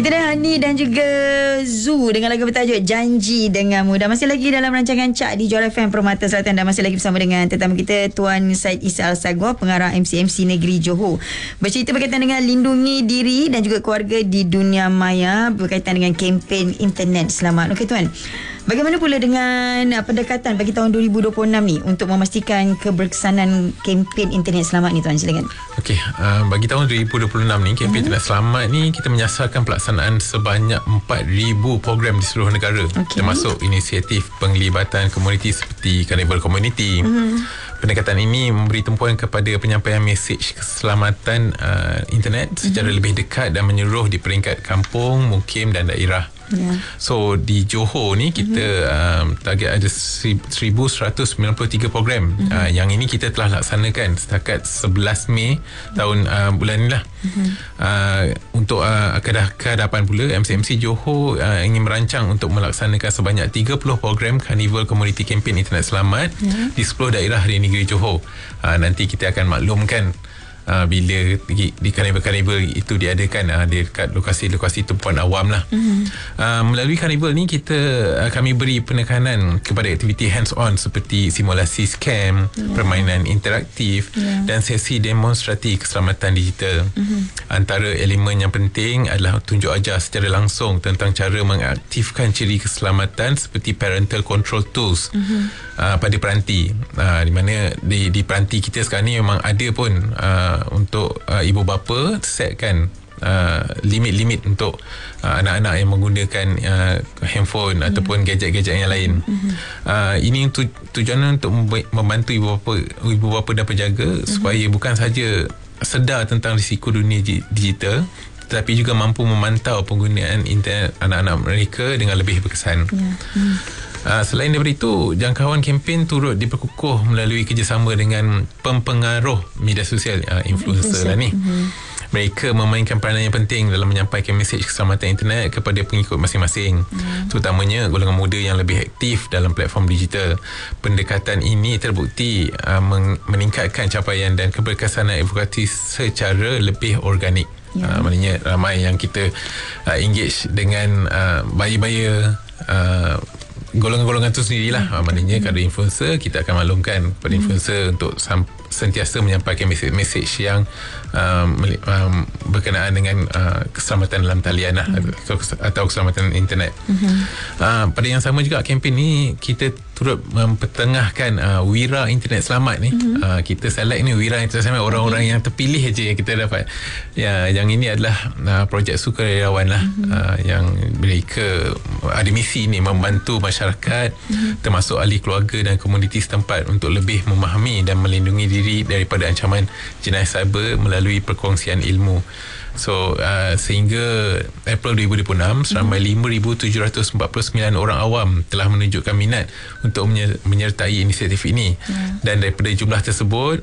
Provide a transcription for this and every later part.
Kita dah Hani dan juga Zu dengan lagu bertajuk Janji Denganmu. Dan masih lagi dalam rancangan Cak di Juara FM Permata Selatan. Dan masih lagi bersama dengan tetamu kita Tuan Syed Isa Al-Sagwa, pengarah MCMC Negeri Johor. Bercerita berkaitan dengan lindungi diri dan juga keluarga di dunia maya berkaitan dengan kempen internet selamat. Okey Tuan, bagaimana pula dengan pendekatan bagi tahun 2026 ni untuk memastikan keberkesanan kempen internet selamat ni Tuan? Silakan. Okey, bagi tahun 2026 ni kempen internet selamat ni kita menyasarkan pelaksanaan sebanyak 4,000 program di seluruh negara, termasuk inisiatif penglibatan komuniti seperti Carnival Community. Pendekatan ini memberi tumpuan kepada penyampaian mesej keselamatan internet secara lebih dekat dan menyeluruh di peringkat kampung, mukim dan daerah. So di Johor ni kita target ada 1,193 program. Yang ini kita telah laksanakan setakat 11 Mei tahun bulan ni lah. Untuk kehadapan pula MCMC Johor ingin merancang untuk melaksanakan sebanyak 30 program Carnival Community Campaign Internet Selamat di 10 daerah di negeri Johor. Nanti kita akan maklumkan bila di Carnival itu diadakan dekat lokasi-lokasi tumpuan awam lah. Melalui Carnival ni kami beri penekanan kepada aktiviti hands-on seperti simulasi scam, permainan interaktif dan sesi demonstrasi keselamatan digital. Antara elemen yang penting adalah tunjuk ajar secara langsung tentang cara mengaktifkan ciri keselamatan seperti parental control tools pada peranti, di mana di peranti kita sekarang ni memang ada pun untuk ibu bapa setkan limit-limit untuk anak-anak yang menggunakan handphone ataupun gadget-gadget yang lain. Ini tujuannya untuk membantu ibu bapa dan penjaga supaya bukan saja sedar tentang risiko dunia digital, tetapi juga mampu memantau penggunaan internet anak-anak mereka dengan lebih berkesan. Selain daripada itu, jangkauan kempen turut diperkukuh melalui kerjasama dengan pempengaruh media sosial, influencer lah ni. Mereka memainkan peranan yang penting dalam menyampaikan mesej keselamatan internet kepada pengikut masing-masing, terutamanya golongan muda yang lebih aktif dalam platform digital. Pendekatan ini terbukti meningkatkan capaian dan keberkesanan advokasi secara lebih organik. Maknanya ramai yang kita engage dengan buyer-buyer golongan-golongan tu sendirilah. Maknanya kalau influencer, kita akan maklumkan kepada influencer untuk sentiasa menyampaikan mesej yang berkenaan dengan keselamatan dalam talian lah, atau keselamatan internet. Pada yang sama juga, kempen ni kita turut mempertengahkan wira internet selamat ni. Kita select ni wira internet selamat, orang-orang yang terpilih aja yang kita dapat. Yang ini adalah projek sukarelawan lah, yang mereka ada misi ni membantu masyarakat, termasuk ahli keluarga dan komuniti setempat untuk lebih memahami dan melindungi diri daripada ancaman jenayah cyber melalui perkongsian ilmu. So sehingga April 2026, seramai 5,749 orang awam telah menunjukkan minat untuk menyertai inisiatif ini. Dan daripada jumlah tersebut,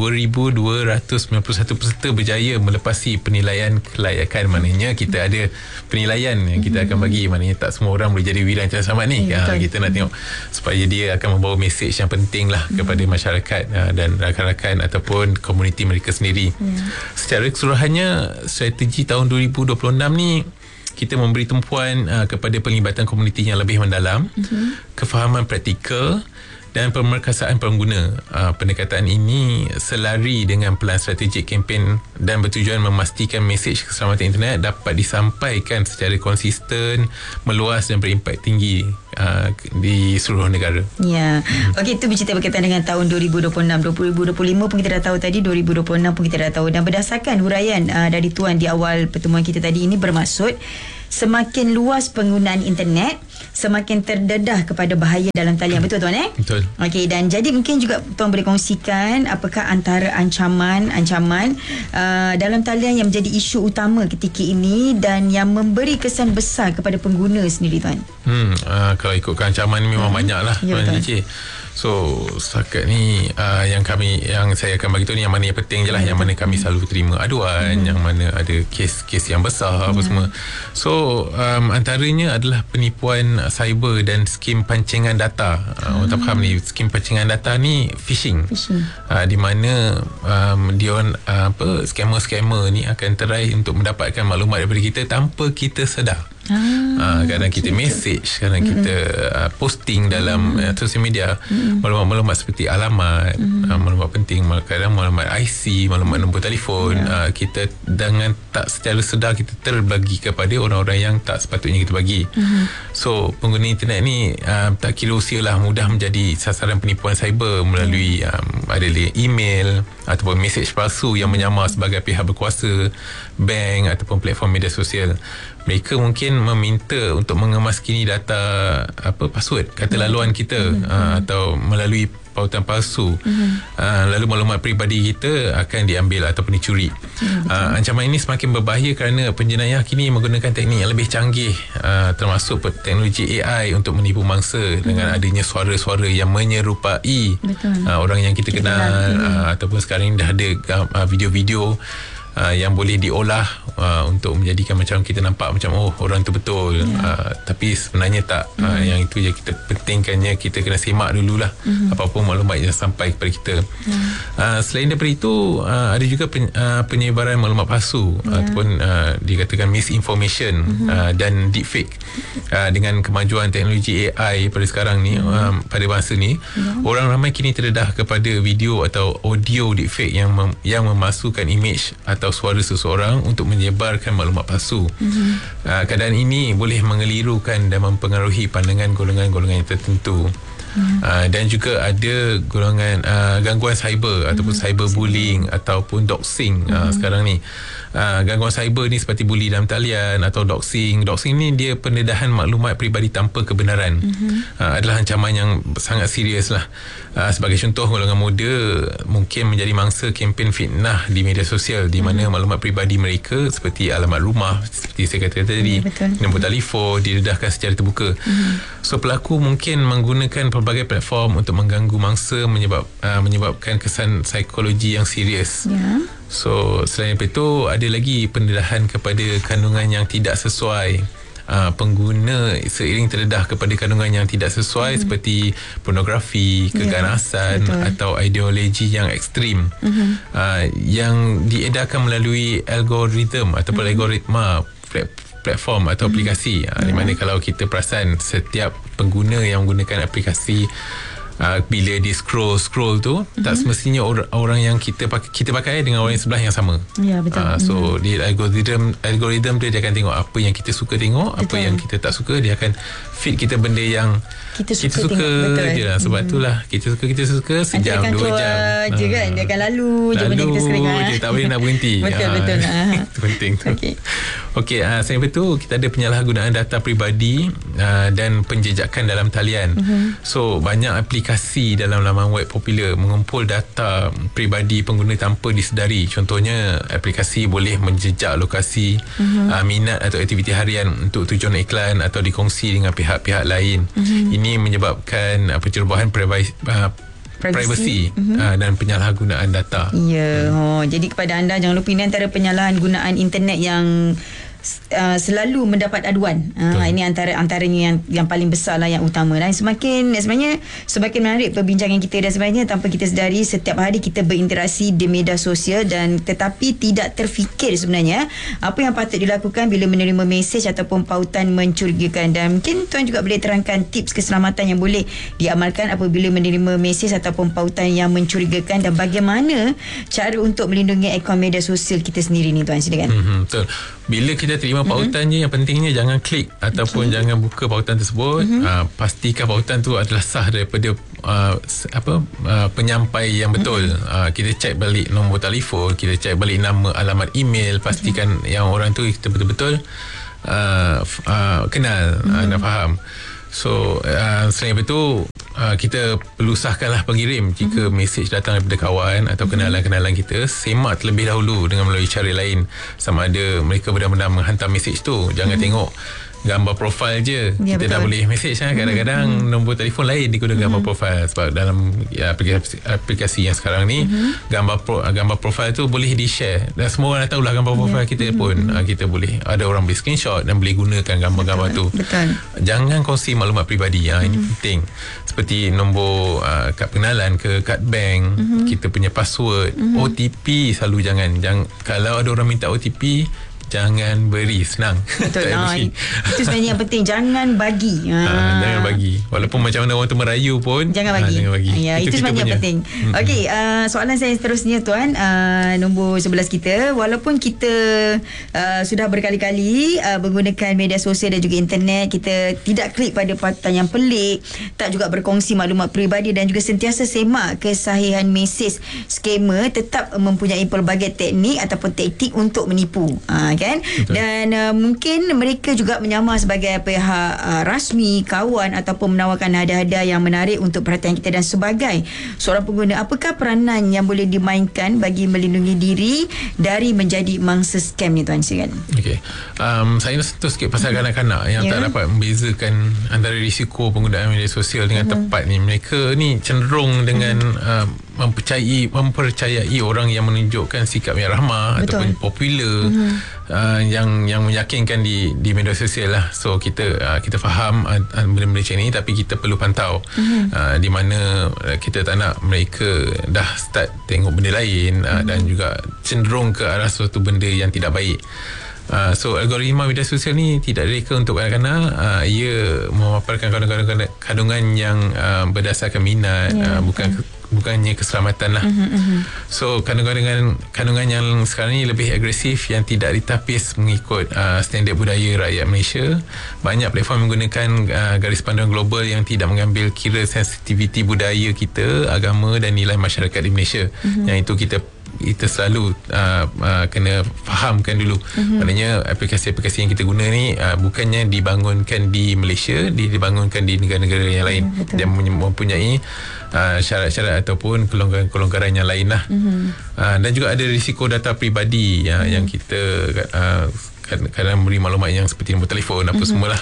2,291 peserta berjaya melepasi penilaian kelayakan. Maknanya kita ada penilaian yang kita akan bagi. Maknanya tak semua orang boleh jadi wira internet selamat ni. Kita nak tengok supaya dia akan membawa mesej yang penting lah kepada masyarakat dan rakan-rakan ataupun komuniti mereka sendiri. Secara keseluruhannya, strategi tahun 2026 ni kita memberi tumpuan kepada penglibatan komuniti yang lebih mendalam, kefahaman praktikal dan pemerkasaan pengguna. Pendekatan ini selari dengan pelan strategik kempen dan bertujuan memastikan mesej keselamatan internet dapat disampaikan secara konsisten, meluas dan berimpak tinggi di seluruh negara. Okey, itu bercerita berkaitan dengan tahun 2026. 2025 pun kita dah tahu tadi, 2026 pun kita dah tahu. Dan berdasarkan huraian dari Tuan di awal pertemuan kita tadi, ini bermaksud semakin luas penggunaan internet, semakin terdedah kepada bahaya dalam talian. Betul Tuan? Betul. Okey, dan jadi mungkin juga Tuan boleh kongsikan apakah antara ancaman dalam talian yang menjadi isu utama ketika ini dan yang memberi kesan besar kepada pengguna sendiri Tuan? Kalau ikutkan ancaman ni memang banyak lah. So setakat ni yang saya akan bagi tahu ni yang mana yang penting je lah, yang mana kami selalu terima aduan, yang mana ada kes-kes yang besar apa semua. So So antaranya adalah penipuan cyber dan skim pancingan data. Orang tak faham ni, skim pancingan data ni phishing. Di mana dia scammer ni akan try untuk mendapatkan maklumat daripada kita tanpa kita sedar. Kadang kita message, kadang kita posting dalam sosial media maklumat-maklumat seperti alamat, maklumat penting, kadang maklumat IC, maklumat nombor telefon. Kita dengan tak secara sedar kita terbagi kepada orang-orang yang tak sepatutnya kita bagi. So pengguna internet ni tak kira usia lah, mudah menjadi sasaran penipuan cyber melalui ada email ataupun mesej palsu yang menyamar sebagai pihak berkuasa, bank ataupun platform media sosial. Mereka mungkin meminta untuk mengemaskini data password, kata laluan kita, atau melalui pautan palsu. Lalu maklumat peribadi kita akan diambil ataupun dicuri. Ancaman ini semakin berbahaya kerana penjenayah kini menggunakan teknik yang lebih canggih, termasuk teknologi AI untuk menipu mangsa dengan adanya suara-suara yang menyerupai orang yang kita kenal. Ataupun sekarang ini dah ada video-video yang boleh diolah untuk menjadikan macam kita nampak macam orang tu betul, tapi sebenarnya tak. Yang itu je kita pentingkannya, kita kena semak dululah apa-apa maklumat yang sampai kepada kita. Selain daripada itu, ada juga penyebaran maklumat palsu ataupun dikatakan misinformation dan deepfake. Dengan kemajuan teknologi AI pada sekarang ni, pada masa ni, orang ramai kini terdedah kepada video atau audio deepfake yang memasukkan image atau suara seseorang untuk menyebarkan maklumat palsu. Keadaan ini boleh mengelirukan dan mempengaruhi pandangan golongan-golongan yang tertentu. Dan juga ada golongan gangguan cyber ataupun cyberbullying ataupun doxing sekarang ni. Gangguan cyber ni seperti buli dalam talian atau doxing. Doxing ni dia pendedahan maklumat peribadi tanpa kebenaran. Adalah ancaman yang sangat serius lah. Sebagai contoh, golongan muda mungkin menjadi mangsa kempen fitnah di media sosial, di mana maklumat peribadi mereka seperti alamat rumah, seperti saya kata tadi, nombor telefon didedahkan secara terbuka. So pelaku mungkin menggunakan pelbagai platform untuk mengganggu mangsa, menyebabkan kesan psikologi yang serius. So selain daripada itu, ada lagi pendedahan kepada kandungan yang tidak sesuai. Pengguna seiring terdedah kepada kandungan yang tidak sesuai seperti pornografi, keganasan atau ideologi yang ekstrim, yang diedarkan melalui algoritma ataupun algoritma platform atau aplikasi. Di mana kalau kita perasan, setiap pengguna yang menggunakan aplikasi, bila dia scroll tu, tak semestinya orang yang kita pakai dengan orang yang sebelah yang sama. Ya, betul. So di algoritma dia akan tengok apa yang kita suka tengok, apa yang kita tak suka. Dia akan feed kita benda yang kita suka je lah. Sebab itulah kita suka sejam, 2 jam je kan, dia akan lalu je benda kita suka tengok. Dia tak boleh nak berhenti. Betul. Itu penting tu. Okey, selain itu kita ada penyalahgunaan data peribadi dan penjejakan dalam talian. So banyak aplikasi dalam laman web popular mengumpul data peribadi pengguna tanpa disedari. Contohnya, aplikasi boleh menjejak lokasi, minat atau aktiviti harian untuk tujuan iklan atau dikongsi dengan pihak-pihak lain. Ini menyebabkan pencerobohan privacy dan penyalahgunaan data. Jadi kepada anda, jangan lupa, ini antara penyalahgunaan internet yang selalu mendapat aduan. Ini antaranya yang paling besar lah, yang utama. Dan sebenarnya semakin menarik perbincangan kita, dan sebenarnya tanpa kita sedari, setiap hari kita berinteraksi di media sosial, dan tetapi tidak terfikir sebenarnya apa yang patut dilakukan bila menerima mesej ataupun pautan mencurigakan. Dan mungkin tuan juga boleh terangkan tips keselamatan yang boleh diamalkan apabila menerima mesej ataupun pautan yang mencurigakan, dan bagaimana cara untuk melindungi akaun media sosial kita sendiri ni, tuan. Silakan. Betul. Bila kita terima pautan je, yang pentingnya jangan klik ataupun jangan buka pautan tersebut. Pastikan pautan tu adalah sah daripada penyampai yang betul. Kita cek balik nombor telefon, kita cek balik nama, alamat email, pastikan yang orang tu kita betul-betul kenal dan faham. So selain itu, kita perlu sahkanlah pengirim. Jika mesej datang daripada kawan atau kenalan-kenalan kita, semak terlebih dahulu dengan melalui cara lain, sama ada mereka benar-benar menghantar mesej tu. Jangan tengok gambar profil je. Ya, Kita dah betul. boleh message lah. Kadang-kadang nombor telefon lain digunakan gambar profil, sebab dalam aplikasi yang sekarang ni gambar profil tu boleh di-share dan semua orang dah tahulah gambar profil kita pun. Kita boleh, ada orang boleh screenshot dan boleh gunakan gambar-gambar tu. Betul. Jangan kongsi maklumat peribadi. Ini penting. Seperti nombor kad pengenalan ke, kad bank, kita punya password, OTP selalu jangan. Kalau ada orang minta OTP, jangan beri, senang. Betul. Tak payah beri. Itu sebenarnya yang penting, jangan bagi. Jangan bagi. Walaupun macam mana orang tu merayu pun, Jangan bagi. Jangan bagi. Ya, itu sebenarnya yang penting. Okey, soalan saya seterusnya Tuan, nombor 11 kita. Walaupun kita sudah berkali-kali menggunakan media sosial dan juga internet, kita tidak klik pada patan yang pelik, tak juga berkongsi maklumat peribadi dan juga sentiasa semak kesahihan mesej skamer, tetap mempunyai pelbagai teknik ataupun taktik untuk menipu. Kan? Betul. Dan mungkin mereka juga menyamar sebagai pihak rasmi, kawan ataupun menawarkan hadiah-hadiah yang menarik untuk perhatian kita dan sebagai seorang pengguna. Apakah peranan yang boleh dimainkan bagi melindungi diri dari menjadi mangsa scam ni Tuan? Silakan. Okey. Saya nak sentuh sikit pasal kanak-kanak yang tak dapat membezakan antara risiko penggunaan media sosial dengan tepat ni. Mereka ni cenderung dengan mempercayai orang yang menunjukkan sikap yang ramah ataupun popular, yang meyakinkan di media sosial lah. So kita faham benda-benda macam ni, tapi kita perlu pantau di mana kita tak nak mereka dah start tengok benda lain dan juga cenderung ke arah suatu benda yang tidak baik. So algoritma media sosial ni tidak direka untuk kanak-kanak. Ia memaparkan kandungan yang berdasarkan minat, bukannya keselamatan lah. So kandungan yang sekarang ni lebih agresif, yang tidak ditapis mengikut standard budaya rakyat Malaysia. Banyak platform menggunakan garis panduan global yang tidak mengambil kira sensitiviti budaya kita, agama dan nilai masyarakat di Malaysia. Yang itu kita selalu kena fahamkan dulu. Maknanya aplikasi-aplikasi yang kita guna ni bukannya dibangunkan di Malaysia, dibangunkan di negara-negara yang lain yang mempunyai syarat-syarat ataupun kelonggaran yang lain lah. Dan juga ada risiko data peribadi yang kita kadang beri maklumat yang seperti nombor telefon apa semualah.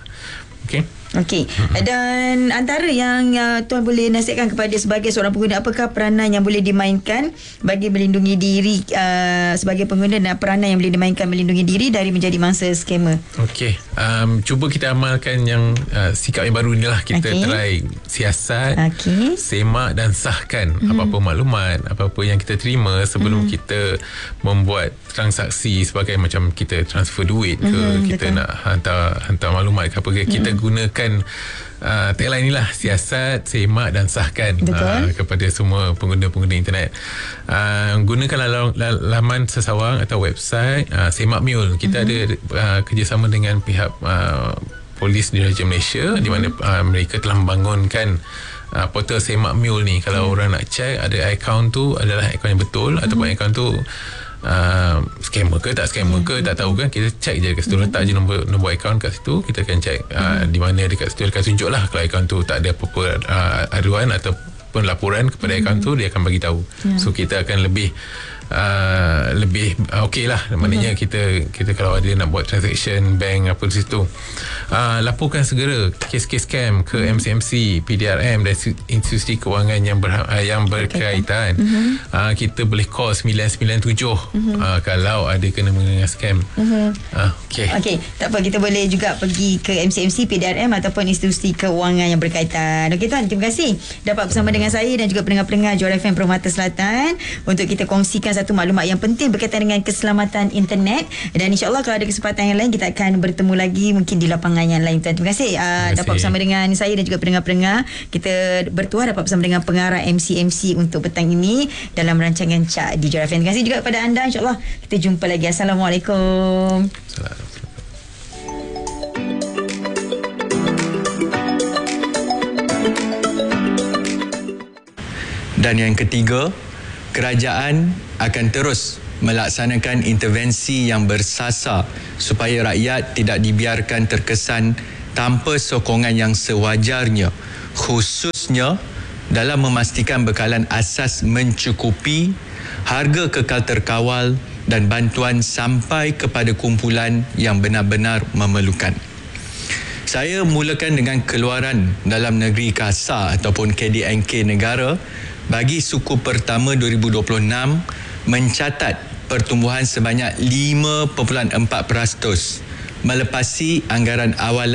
Okey. Dan antara yang Tuan boleh nasihatkan kepada sebagai seorang pengguna, apakah peranan yang boleh dimainkan bagi melindungi diri sebagai pengguna, dan peranan yang boleh dimainkan melindungi diri dari menjadi mangsa skamer? Okey. Cuba kita amalkan yang sikap yang baru ni lah. Kita try siasat, semak dan sahkan apa-apa maklumat, apa-apa yang kita terima sebelum kita membuat transaksi, sebagai macam kita transfer duit ke, kita nak hantar maklumat ke apa ke, kita gunakan tagline ni lah, siasat, semak dan sahkan kepada semua pengguna-pengguna internet. Gunakan laman sesawang atau website Semak Mule. Kita ada kerjasama dengan pihak Polis Diraja Malaysia, di mana mereka telah membangunkan portal Semak Mule ni. Kalau orang nak check ada akaun tu adalah akaun yang betul ataupun akaun tu scammer ke tak scammer ke tak tahu kan, kita check je kat situ, letak je nombor akaun kat situ, kita akan check di mana dekat situ akan tunjuk lah. Kalau akaun tu tak ada apa-apa aduan ataupun laporan kepada akaun tu, dia akan bagi tahu. So kita akan lebih okey lah. Maknanya kita kalau ada nak buat transaction bank apa di situ, laporkan segera kes-kes scam ke MCMC, PDRM dan institusi kewangan yang berkaitan. Kita boleh call 997 kalau ada kena mengenai scam. Okey, tak apa, kita boleh juga pergi ke MCMC, PDRM ataupun institusi kewangan yang berkaitan. Okey Tuan, terima kasih dapat bersama dengan saya dan juga pendengar-pendengar Johor FM Permata Selatan untuk kita kongsikan satu maklumat yang penting berkaitan dengan keselamatan internet. Dan insyaAllah kalau ada kesempatan yang lain, kita akan bertemu lagi mungkin di lapangan yang lain. Terima kasih dapat bersama dengan saya dan juga pendengar-pendengar. Kita bertuah dapat bersama dengan pengarah MCMC untuk petang ini dalam rancangan Cak di Johor FM. Terima kasih juga kepada anda. InsyaAllah kita jumpa lagi. Assalamualaikum. Dan yang ketiga, kerajaan akan terus melaksanakan intervensi yang bersasar supaya rakyat tidak dibiarkan terkesan tanpa sokongan yang sewajarnya, khususnya dalam memastikan bekalan asas mencukupi, harga kekal terkawal dan bantuan sampai kepada kumpulan yang benar-benar memerlukan. Saya mulakan dengan keluaran dalam negeri kasar ataupun KDNK negara bagi suku pertama 2026 mencatat pertumbuhan sebanyak 5.4%, melepasi anggaran awalan